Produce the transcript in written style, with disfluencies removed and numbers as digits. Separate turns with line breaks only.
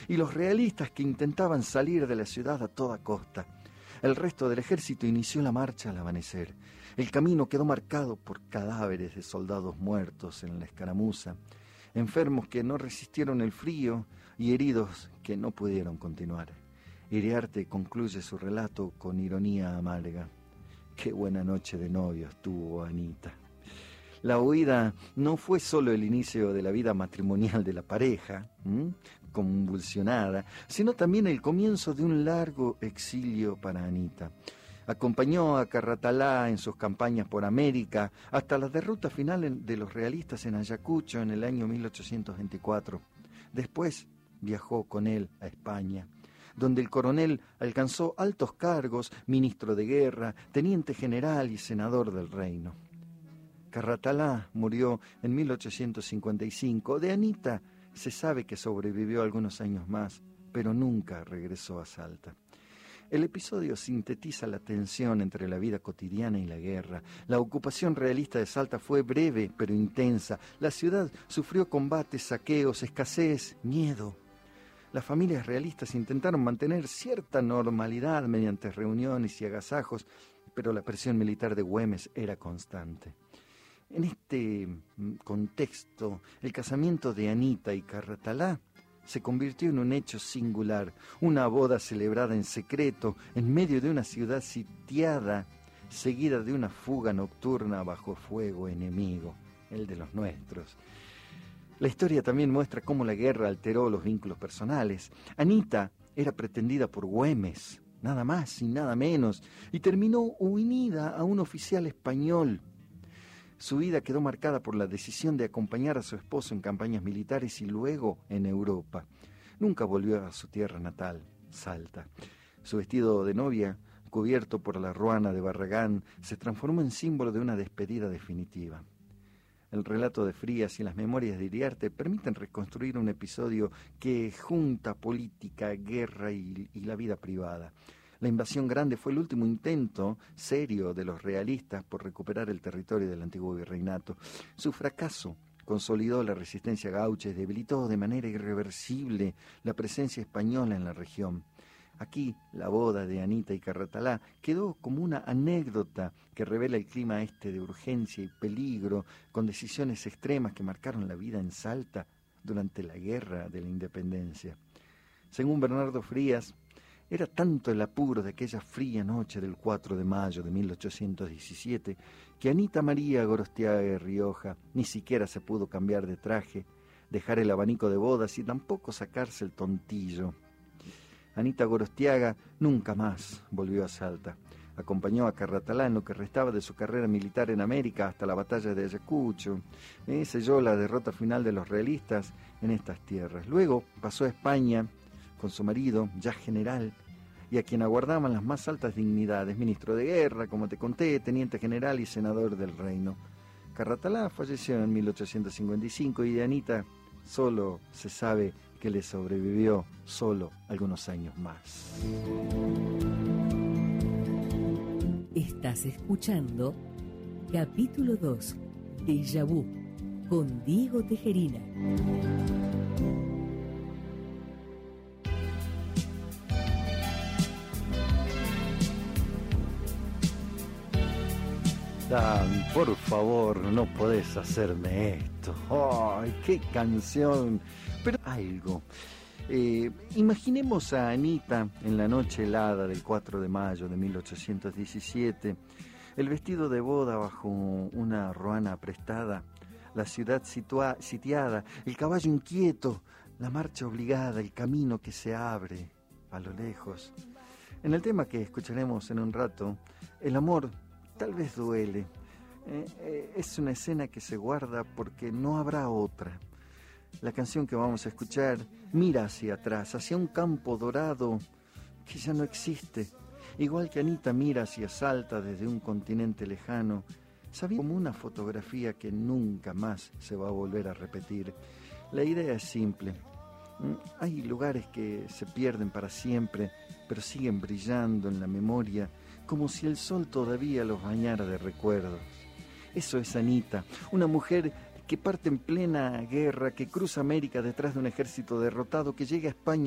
y los realistas que intentaban salir de la ciudad a toda costa. El resto del ejército inició la marcha al amanecer. El camino quedó marcado por cadáveres de soldados muertos en la escaramuza, enfermos que no resistieron el frío y heridos que no pudieron continuar. Iriarte concluye su relato con ironía amarga. Qué buena noche de novios tuvo Anita. La huida no fue solo el inicio de la vida matrimonial de la pareja, convulsionada, sino también el comienzo de un largo exilio para Anita. Acompañó a Carratalá en sus campañas por América hasta la derrota final de los realistas en Ayacucho en el año 1824. Después viajó con él a España, donde el coronel alcanzó altos cargos, ministro de guerra, teniente general y senador del reino. Carratalá murió en 1855. De Anita se sabe que sobrevivió algunos años más, pero nunca regresó a Salta. El episodio sintetiza la tensión entre la vida cotidiana y la guerra. La ocupación realista de Salta fue breve pero intensa. La ciudad sufrió combates, saqueos, escasez, miedo. Las familias realistas intentaron mantener cierta normalidad mediante reuniones y agasajos, pero la presión militar de Güemes era constante. En este contexto, el casamiento de Anita y Carratalá se convirtió en un hecho singular, una boda celebrada en secreto en medio de una ciudad sitiada, seguida de una fuga nocturna bajo fuego enemigo, el de los nuestros. La historia también muestra cómo la guerra alteró los vínculos personales. Anita era pretendida por Güemes, nada más y nada menos, y terminó unida a un oficial español. Su vida quedó marcada por la decisión de acompañar a su esposo en campañas militares y luego en Europa. Nunca volvió a su tierra natal, Salta. Su vestido de novia, cubierto por la ruana de Barragán, se transformó en símbolo de una despedida definitiva. El relato de Frías y las memorias de Iriarte permiten reconstruir un episodio que junta política, guerra y la vida privada. La invasión grande fue el último intento serio de los realistas por recuperar el territorio del antiguo virreinato. Su fracaso consolidó la resistencia gaucha y debilitó de manera irreversible la presencia española en la región. Aquí, la boda de Anita y Carratalá quedó como una anécdota que revela el clima de urgencia y peligro, con decisiones extremas que marcaron la vida en Salta durante la Guerra de la Independencia. Según Bernardo Frías, era tanto el apuro de aquella fría noche del 4 de mayo de 1817 que Anita María Gorostiaga de Rioja ni siquiera se pudo cambiar de traje, dejar el abanico de bodas y tampoco sacarse el tontillo. Anita Gorostiaga nunca más volvió a Salta. Acompañó a Carratalá en lo que restaba de su carrera militar en América hasta la batalla de Ayacucho. Selló la derrota final de los realistas en estas tierras. Luego pasó a España con su marido, ya general, y a quien aguardaban las más altas dignidades, ministro de guerra, como te conté, teniente general y senador del reino. Carratalá falleció en 1855 y de Anita solo se sabe que le sobrevivió solo algunos años más.
Estás escuchando capítulo 2, Déjà Vu, con Diego Tejerina.
Dan, por favor, no podés hacerme esto. ¡Ay, qué canción! Pero algo. Imaginemos a Anita en la noche helada del 4 de mayo de 1817, el vestido de boda bajo una ruana prestada, la ciudad sitiada, el caballo inquieto, la marcha obligada, el camino que se abre a lo lejos. En el tema que escucharemos en un rato, el amor tal vez duele. Es una escena que se guarda porque no habrá otra. La canción que vamos a escuchar mira hacia atrás, hacia un campo dorado que ya no existe. Igual que Anita mira hacia Salta desde un continente lejano, sabiendo como una fotografía que nunca más se va a volver a repetir. La idea es simple. Hay lugares que se pierden para siempre, pero siguen brillando en la memoria, como si el sol todavía los bañara de recuerdos. Eso es Anita, una mujer que parte en plena guerra, que cruza América detrás de un ejército derrotado, que llega a España